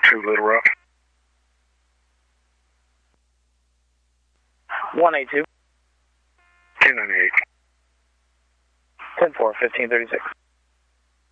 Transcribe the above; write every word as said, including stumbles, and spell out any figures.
two, Little Rock. one eighty-two. two ninety-eight. ten four, fifteen thirty-six.